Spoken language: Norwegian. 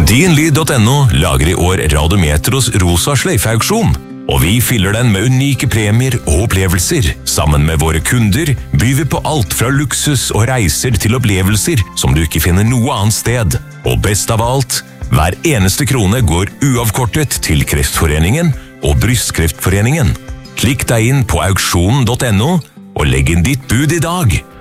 Dinlyd.no lager i år Radiometros rosa sløyfeauksjon, og vi fyller den med unike premier og opplevelser. Sammen med våre kunder byr vi på alt fra luksus og reiser til opplevelser som du ikke finner noe annet sted. Og best av alt, hver eneste krone går uavkortet til Kreftforeningen og Brystkreftforeningen. Klikk deg inn på auksjonen.no og legg inn ditt bud i dag.